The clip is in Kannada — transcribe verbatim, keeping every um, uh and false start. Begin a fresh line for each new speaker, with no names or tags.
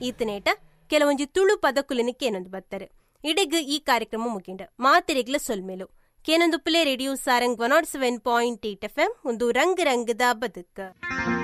ಈತನೇಟ ಕೆಲವೊಂಜಿ ತುಳು ಪದಕುಲಿನ ಕೇನೊಂದು ಬರ್ತಾರೆ. ಇಡೆಗ್ ಈ ಕಾರ್ಯಕ್ರಮ ಮುಗಿಂಡ ಮಾತಿರೆಗ್ಲ ಸೊಲ್ಮೇಲು ಕೇನೊಂದು play radio Sarang one not seven point eight F M ಒಂದು ರಂಗ್ ರಂಗದ ಬದುಕ.